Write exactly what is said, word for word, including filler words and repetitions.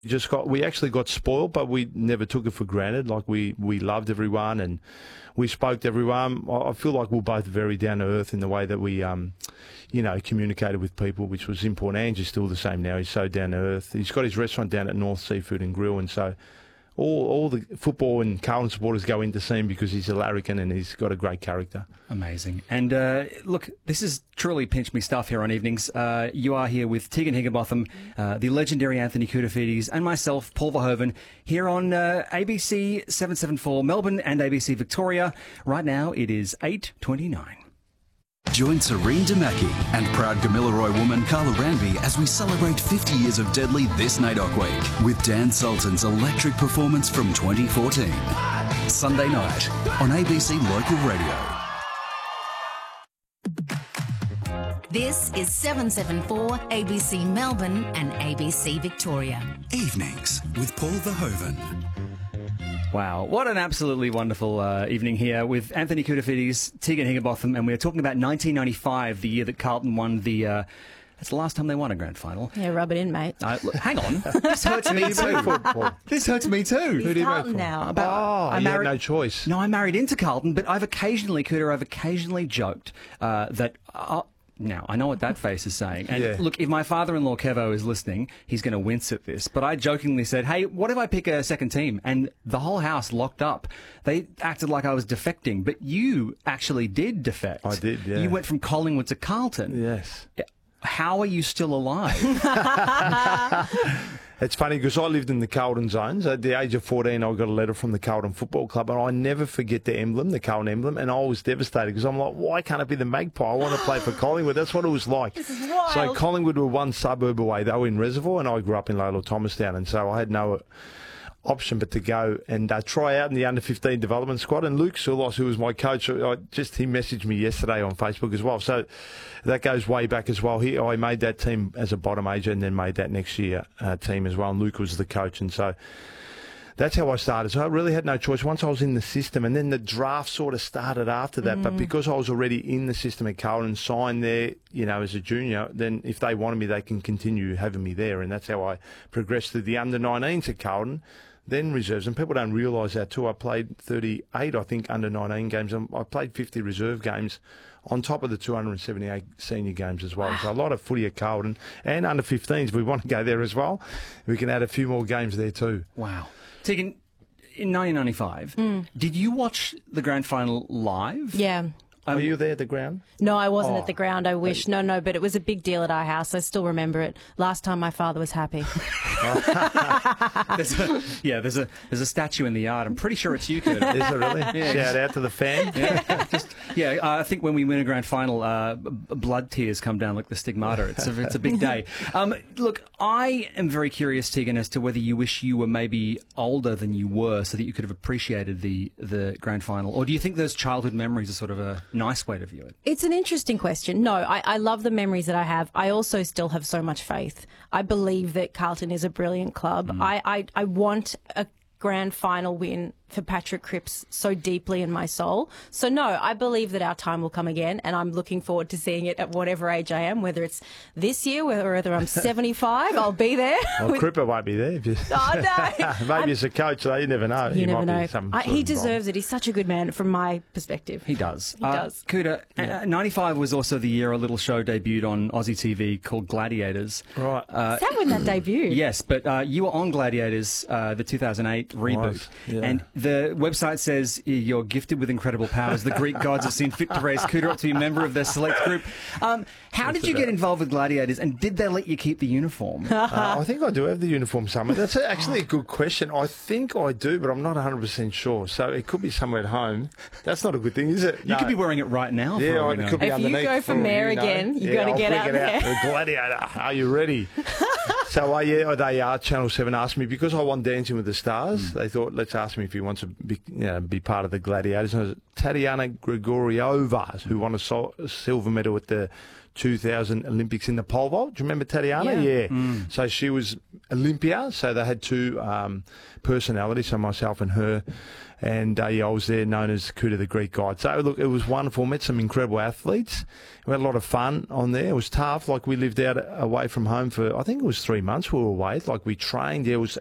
Just got, we actually got spoiled, but we never took it for granted. Like we, we loved everyone and we spoke to everyone. I I feel like we're both very down to earth in the way that we, um, you know, communicated with people, which was important. Angie's still the same now. He's so down to earth. He's got his restaurant down at North Seafood and Grill, and so all all the football and Carlton supporters go in to see him because he's a larrikin and he's got a great character. Amazing. And uh, look, this is truly pinch me stuff here on Evenings. Uh, you are here with Tegan Higginbotham, uh, the legendary Anthony Koutoufides, and myself, Paul Verhoeven, here on uh, A B C seven seventy-four Melbourne and A B C Victoria. Right now it is eight twenty-nine. Join Serene Damaki and proud Gamilaroi woman Carla Ranby as we celebrate fifty years of Deadly this NAIDOC week with Dan Sultan's electric performance from twenty fourteen. Sunday night on A B C Local Radio. This is seven seventy-four A B C Melbourne and A B C Victoria. Evenings with Paul Verhoeven. Wow, what an absolutely wonderful uh, evening here with Anthony Koutoufides, Tegan Higginbotham, and we're talking about nineteen ninety-five, the year that Carlton won the... Uh, that's the last time they won a grand final. Yeah, rub it in, mate. Uh, look, hang on. This hurts me too. This hurts me too. He's Who do you vote Carlton for? now. Oh, I you married- had no choice. No, I married into Carlton, but I've occasionally, Cooter, I've occasionally joked uh, that... Uh, Now, I know what that face is saying. And Yeah. look, if my father-in-law Kevo is listening, he's going to wince at this. But I jokingly said, hey, what if I pick a second team? And the whole house locked up. They acted like I was defecting. But you actually did defect. I did, yeah. You went from Collingwood to Carlton. Yes. How are you still alive? It's funny because I lived in the Carlton zones. At the age of fourteen, I got a letter from the Carlton Football Club, and I never forget the emblem, the Carlton emblem, and I was devastated because I'm like, why can't it be the Magpie? I want to play for Collingwood. That's what it was like. This is wild. So Collingwood were one suburb away. They were in Reservoir, and I grew up in Lola Thomastown, and so I had no option but to go and uh, try out in the under fifteen development squad. And Luke Sulos, who was my coach, I just he messaged me yesterday on Facebook as well. So that goes way back as well. He, I made that team as a bottom ager and then made that next year uh, team as well. And Luke was the coach, and so that's how I started. So I really had no choice once I was in the system, and then the draft sort of started after that. Mm. But because I was already in the system at Carlton, signed there, you know, as a junior, then if they wanted me, they can continue having me there, and that's how I progressed through the under nineteens at Carlton. Then reserves, and people don't realise that too. I played thirty-eight, I think, under nineteen games. And I played fifty reserve games on top of the two hundred seventy-eight senior games as well. So a lot of footy at Carlton and under fifteens. If we want to go there as well, we can add a few more games there too. Wow. Tegan, in nineteen ninety-five, mm. did you watch the grand final live? Yeah. Um, Were you there at the ground? No, I wasn't Oh. at the ground, I wish. No, no, but it was a big deal at our house. I still remember it. Last time my father was happy. there's a, yeah, there's a there's a statue in the yard. I'm pretty sure it's you, Kurt. Is it really? Yeah. Shout out to the fan. Yeah, just, yeah uh, I think when we win a grand final, uh, b- blood tears come down like the stigmata. It's a, it's a big day. Um, look, I am very curious, Tegan, as to whether you wish you were maybe older than you were so that you could have appreciated the, the grand final. Or do you think those childhood memories are sort of a nice way to view it? It's an interesting question. No, I, I love the memories that I have. I also still have so much faith. I believe that Carlton is a brilliant club. Mm. I, I, I want a grand final win for Patrick Cripps so deeply in my soul. So no, I believe that our time will come again, and I'm looking forward to seeing it at whatever age I am, whether it's this year, whether I'm seventy-five, I'll be there. Well, with... Cripper won't be there. If you... Oh, no. Maybe I'm... as a coach, though, you never know. You he never might know. Be some I, sort he of deserves it. He's such a good man from my perspective. He does. He uh, does. Cooter, yeah. uh, ninety-five was also the year a little show debuted on Aussie T V called Gladiators. Right. Uh, Is that when that debuted? Yes, but uh, you were on Gladiators, uh, the two thousand eight reboot. Was, yeah. And the website says you're gifted with incredible powers. The Greek gods have seen fit to raise Cooter up to be a member of their select group. Um, how did you get involved with Gladiators, and did they let you keep the uniform? uh, I think I do have the uniform somewhere. That's actually a good question. I think I do, but I'm not one hundred percent sure. So it could be somewhere at home. That's not a good thing, is it? You No. could be wearing it right now. Yeah, for all I- we it know. could be If you underneath. go for mayor you know. again, you've Yeah, got to I'll get bring out it there. The Gladiator. Are you ready? So uh, yeah, they are. Channel Seven asked me because I won Dancing with the Stars. Mm. They thought, let's ask me if he wants to be, you know, be part of the Gladiators. And it was Tatiana Grigoriova, who won a, sol- a silver medal at the two thousand Olympics in the pole vault. Do you remember Tatiana? Yeah. Yeah. Mm. So she was Olympia. So they had two um, personalities, so myself and her. And uh, yeah, I was there known as Kuta the Greek Guide. So look, it was wonderful. Met some incredible athletes. We had a lot of fun on there. It was tough. Like we lived out away from home for, I think it was three months we were away. Like we trained. There was